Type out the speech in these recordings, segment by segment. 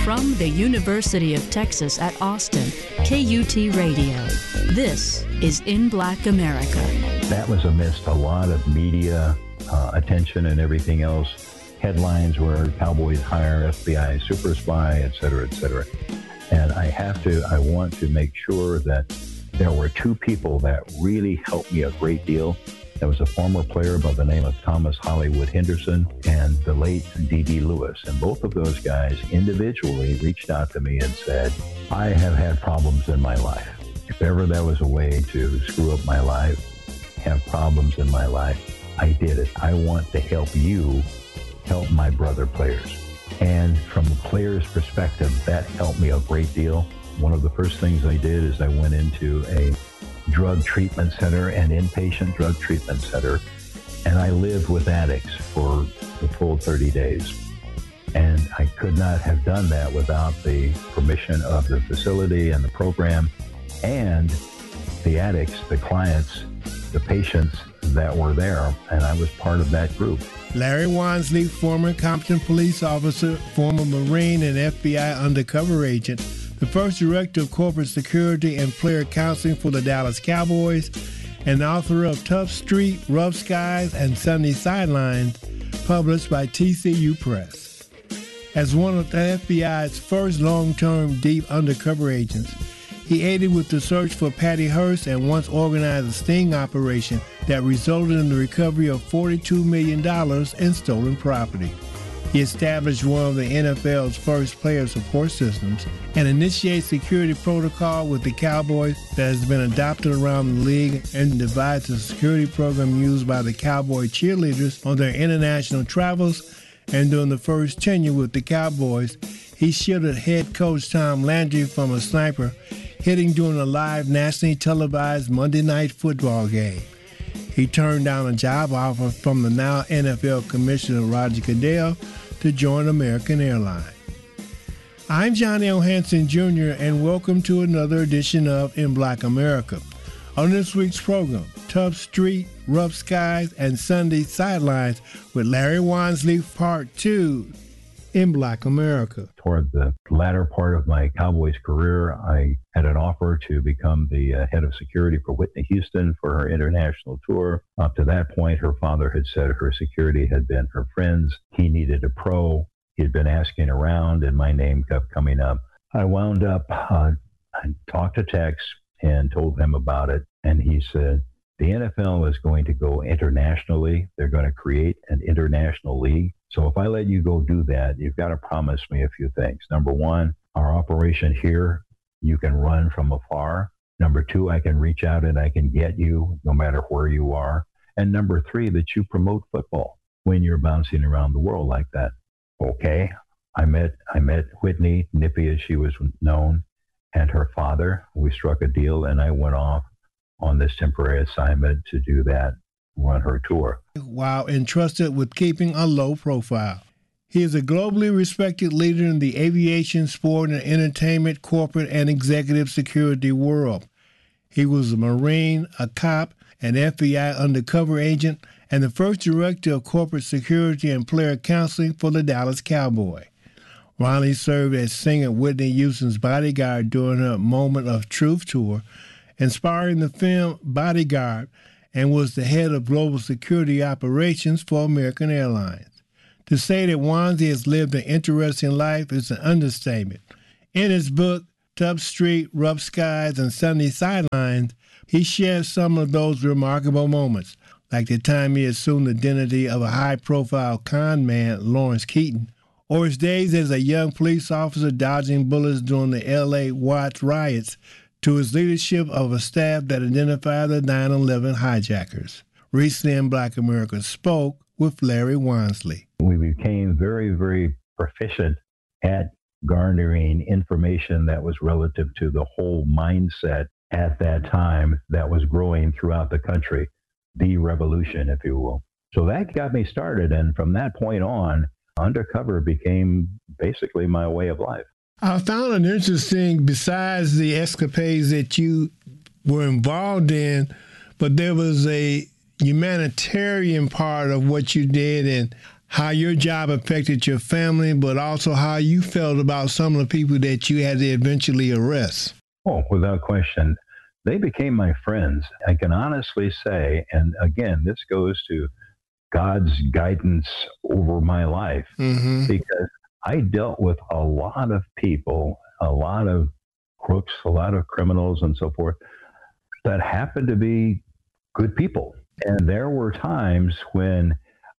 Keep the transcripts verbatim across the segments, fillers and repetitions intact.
From the University of Texas at Austin, K U T Radio. This is In Black America. That was amidst a lot of media uh, attention and everything else. Headlines were Cowboys hire F B I super spy, et cetera, et cetera. And I have to, I want to make sure that there were two people that really helped me a great deal. There was a former player by the name of Thomas Hollywood Henderson and the late D D Lewis. And both of those guys individually reached out to me and said, I have had problems in my life. If ever there was a way to screw up my life, have problems in my life, I did it. I want to help you help my brother players. And from the player's perspective, that helped me a great deal. One of the first things I did is I went into a drug treatment center, an inpatient drug treatment center, and I lived with addicts for the full thirty days. And I could not have done that without the permission of the facility and the program and the addicts, the clients, the patients that were there, and I was part of that group. Larry Wansley, former Compton police officer, former Marine and F B I undercover agent, the first director of corporate security and player counseling for the Dallas Cowboys, and author of Tough Street, Rough Skies, and Sunday Sidelines, published by T C U Press. As one of the F B I's first long-term deep undercover agents, he aided with the search for Patty Hearst and once organized a sting operation that resulted in the recovery of forty-two million dollars in stolen property. He established one of the N F L's first player support systems and initiated security protocol with the Cowboys that has been adopted around the league and devised a security program used by the Cowboy cheerleaders on their international travels. And during the first tenure with the Cowboys, he shielded head coach Tom Landry from a sniper hitting during a live nationally televised Monday Night Football game. He turned down a job offer from the now N F L Commissioner Roger Goodell to join American Airlines. I'm Johnny O. Hanson Junior, and welcome to another edition of In Black America. On this week's program, Tough Street, Rough Skies, and Sunday Sidelines with Larry Wansley, Part two, In Black America. Toward the latter part of my Cowboys career, I had an offer to become the uh, head of security for Whitney Houston for her international tour. Up to that point, her father had said her security had been her friends. He needed a pro. He had been asking around, and my name kept coming up. I wound up, uh, I talked to Tex and told him about it, and he said, the N F L is going to go internationally. They're going to create an international league. So if I let you go do that, you've got to promise me a few things. Number one, our operation here, you can run from afar. Number two, I can reach out and I can get you no matter where you are. And number three, that you promote football when you're bouncing around the world like that. Okay. I met, I met Whitney, Nippy as she was known, and her father. We struck a deal and I went off on this temporary assignment to do that, run her tour. While entrusted with keeping a low profile. He is a globally respected leader in the aviation, sport, and entertainment, corporate, and executive security world. He was a Marine, a cop, an F B I undercover agent, and the first director of corporate security and player counseling for the Dallas Cowboys. Ronnie served as singer Whitney Houston's bodyguard during her Moment of Truth tour, inspiring the film Bodyguard, and was the head of global security operations for American Airlines. To say that Wansley has lived an interesting life is an understatement. In his book, Tough Street, Rough Skies, and Sunday Sidelines, he shares some of those remarkable moments, like the time he assumed the identity of a high-profile con man, Lawrence Keaton, or his days as a young police officer dodging bullets during the L A Watts riots, to his leadership of a staff that identified the nine eleven hijackers. Recently in Black America spoke with Larry Wansley. We became very, very proficient at garnering information that was relative to the whole mindset at that time that was growing throughout the country, the revolution, if you will. So that got me started, and from that point on, undercover became basically my way of life. I found it interesting, besides the escapades that you were involved in, but there was a humanitarian part of what you did. And how your job affected your family, but also how you felt about some of the people that you had to eventually arrest. Oh, without question. They became my friends. I can honestly say, and again, this goes to God's guidance over my life, mm-hmm. because I dealt with a lot of people, a lot of crooks, a lot of criminals and so forth that happened to be good people. And there were times when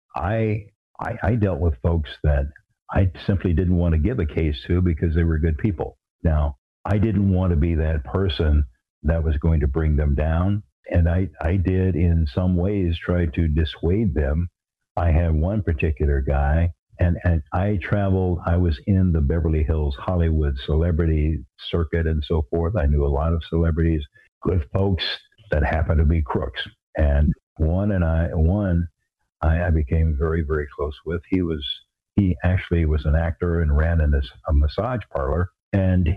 I, I, I dealt with folks that I simply didn't want to give a case to because they were good people. Now, I didn't want to be that person that was going to bring them down. And I, I did in some ways try to dissuade them. I had one particular guy, and, and I traveled, I was in the Beverly Hills Hollywood celebrity circuit and so forth. I knew a lot of celebrities, good folks that happened to be crooks. And one and I, one I, I became very, very close with. He was, he actually was an actor and ran in this, a massage parlor. And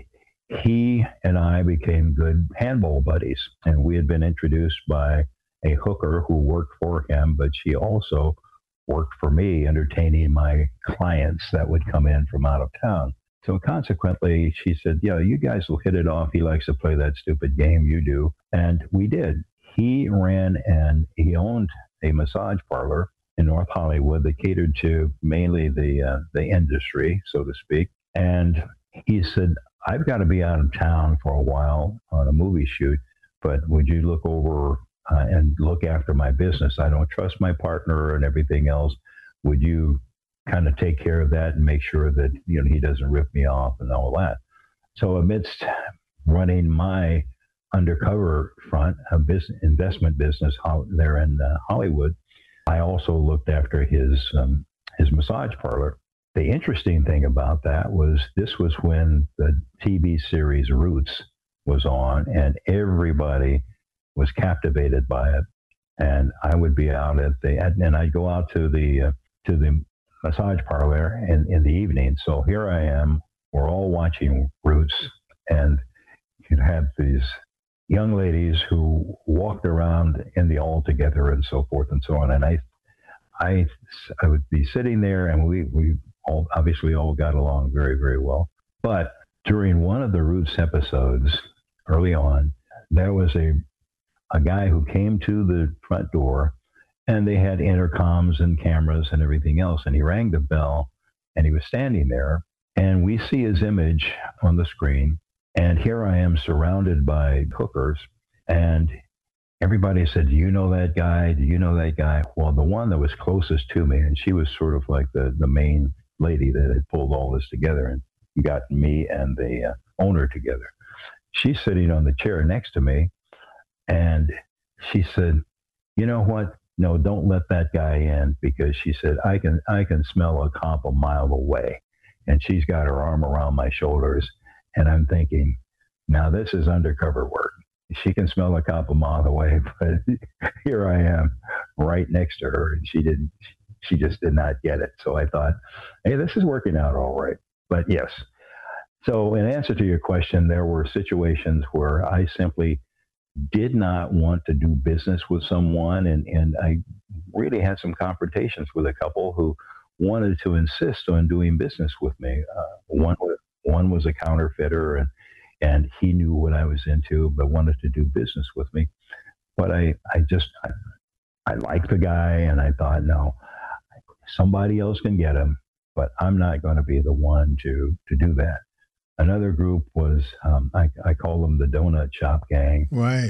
he and I became good handball buddies, and we had been introduced by a hooker who worked for him, but she also worked for me, entertaining my clients that would come in from out of town. So consequently, she said, yeah, you guys will hit it off. He likes to play that stupid game you do. And we did. He ran and he owned a massage parlor in North Hollywood that catered to mainly the uh, the industry, so to speak. And he said, I've got to be out of town for a while on a movie shoot, but would you look over uh, and look after my business? I don't trust my partner and everything else. Would you kind of take care of that and make sure that, you know, he doesn't rip me off and all that? So amidst running my undercover front, a business, investment business there in uh, Hollywood, I also looked after his um, his massage parlor. The interesting thing about that was this was when the T V series Roots was on, and everybody was captivated by it. And I would be out at the, and I'd go out to the uh, to the massage parlor in, in the evening. So here I am, we're all watching Roots, and you'd have these young ladies who walked around in the all together and so forth and so on. And I, I, I would be sitting there, and we, we all obviously all got along very, very well. But during one of the Roots episodes early on, there was a, a guy who came to the front door, and they had intercoms and cameras and everything else. And he rang the bell, and he was standing there, and we see his image on the screen. And here I am surrounded by hookers, and everybody said, do you know that guy? Do you know that guy? Well, the one that was closest to me, and she was sort of like the, the main lady that had pulled all this together and got me and the uh, owner together. She's sitting on the chair next to me, and she said, you know what? No, don't let that guy in, because she said, I can, I can smell a cop a mile away. And she's got her arm around my shoulders. And I'm thinking, now this is undercover work. She can smell a cop a mile away, but here I am right next to her, and she didn't, she just did not get it. So I thought, hey, this is working out all right. But yes. So in answer to your question, there were situations where I simply did not want to do business with someone. And, and I really had some confrontations with a couple who wanted to insist on doing business with me. Uh, one was One was a counterfeiter, and and he knew what I was into, but wanted to do business with me. But I, I just, I, I liked the guy, and I thought, no, somebody else can get him, but I'm not going to be the one to, to do that. Another group was, um, I, I call them the Donut Shop Gang. Right.